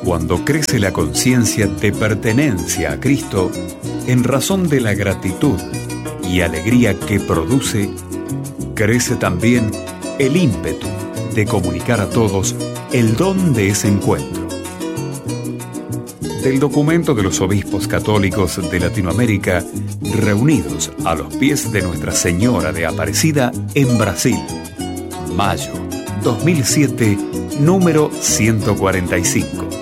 cuando crece la conciencia de pertenencia a Cristo, en razón de la gratitud y alegría que produce, crece también el ímpetu de comunicar a todos el don de ese encuentro. Del documento de los obispos católicos de Latinoamérica reunidos a los pies de Nuestra Señora de Aparecida en Brasil, mayo 2007, número 145.